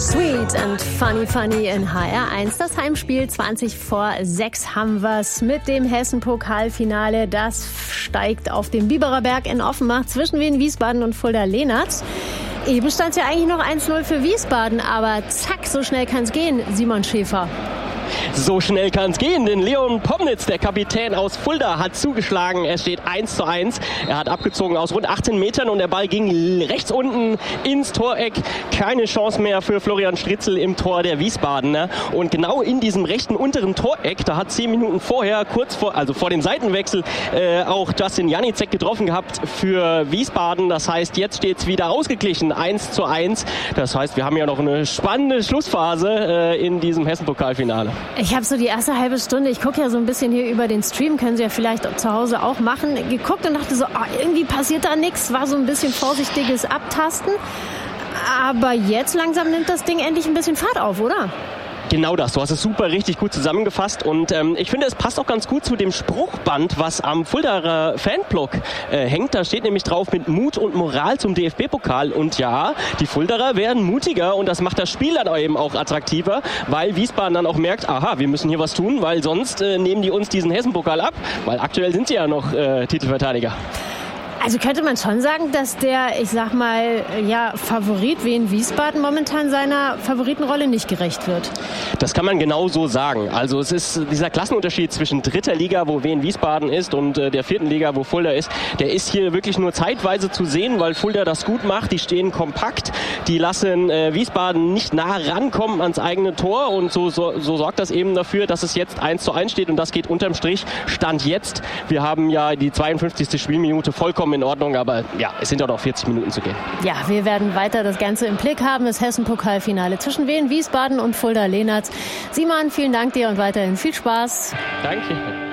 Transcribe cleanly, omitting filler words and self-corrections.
Sweet and Funny in HR1. Das Heimspiel 20:06 haben wir's mit dem Hessen-Pokalfinale. Das steigt auf dem Biberer Berg in Offenbach zwischen Wien Wiesbaden und Fulda-Lehnertz. Eben stand es ja eigentlich noch 1:0 für Wiesbaden, aber zack, so schnell kann es gehen, Simon Schäfer. So schnell kann es gehen, denn Leon Pomnitz, der Kapitän aus Fulda, hat zugeschlagen. Es steht 1:1. Er hat abgezogen aus rund 18 Metern und der Ball ging rechts unten ins Toreck. Keine Chance mehr für Florian Stritzel im Tor der Wiesbadener. Und genau in diesem rechten unteren Toreck, da hat 10 Minuten vorher, vor dem Seitenwechsel, auch Justin Janicek getroffen gehabt für Wiesbaden. Das heißt, jetzt steht es wieder ausgeglichen, 1:1. Das heißt, wir haben ja noch eine spannende Schlussphase in diesem Hessen-Pokalfinale. Ich habe so die erste halbe Stunde, ich gucke ja so ein bisschen hier über den Stream, können Sie ja vielleicht zu Hause auch machen, geguckt und dachte so, irgendwie passiert da nichts, war so ein bisschen vorsichtiges Abtasten. Aber jetzt langsam nimmt das Ding endlich ein bisschen Fahrt auf, oder? Genau das, du hast es super richtig gut zusammengefasst und ich finde, es passt auch ganz gut zu dem Spruchband, was am Fuldaer Fanblock hängt. Da steht nämlich drauf: mit Mut und Moral zum DFB-Pokal. Und ja, die Fuldaer werden mutiger und das macht das Spiel dann eben auch attraktiver, weil Wiesbaden dann auch merkt, aha, wir müssen hier was tun, weil sonst nehmen die uns diesen Hessen-Pokal ab, weil aktuell sind sie ja noch Titelverteidiger. Also könnte man schon sagen, dass der, ich sag mal, Favorit Wien Wiesbaden momentan seiner Favoritenrolle nicht gerecht wird? Das kann man genau so sagen. Also es ist dieser Klassenunterschied zwischen dritter Liga, wo Wien Wiesbaden ist, und der vierten Liga, wo Fulda ist, der ist hier wirklich nur zeitweise zu sehen, weil Fulda das gut macht. Die stehen kompakt, die lassen Wiesbaden nicht nah rankommen ans eigene Tor und so sorgt das eben dafür, dass es jetzt 1:1 steht und das geht unterm Strich Stand jetzt. Wir haben ja die 52. Spielminute vollkommen in Ordnung, aber ja, es sind ja noch 40 Minuten zu gehen. Ja, wir werden weiter das Ganze im Blick haben. Das Hessen-Pokalfinale zwischen Wien Wiesbaden und Fulda-Lehnertz. Simon, vielen Dank dir und weiterhin viel Spaß. Danke.